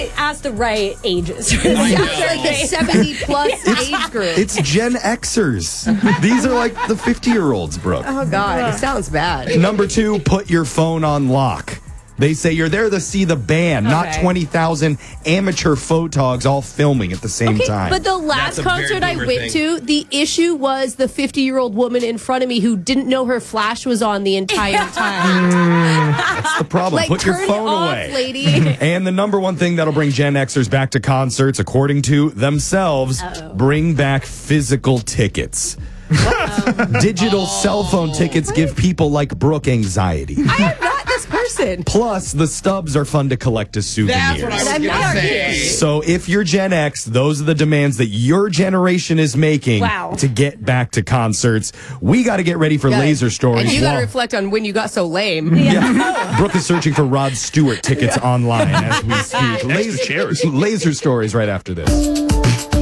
asked the right ages. Like the 70-plus age group. It's Gen Xers. These are like the 50-year-olds, Brooke. Oh, God. It sounds bad. Number 2, put your phone on lock. They say you're there to see the band, not 20,000 amateur photogs all filming at the same time. But the last concert I went to, the issue was the 50-year-old woman in front of me who didn't know her flash was on the entire time. That's the problem. Put your phone away. Lady. And the number one thing that'll bring Gen Xers back to concerts, according to themselves, bring back physical tickets. Digital cell phone tickets give people like Brooke anxiety. I am not this person. Plus, the stubs are fun to collect as souvenirs. That's what I was going to say. So if you're Gen X, those are the demands that your generation is making to get back to concerts. We got to get ready for Laser Stories. And you got to reflect on when you got so lame. Brooke is searching for Rod Stewart tickets online as we speak. Laser Stories right after this.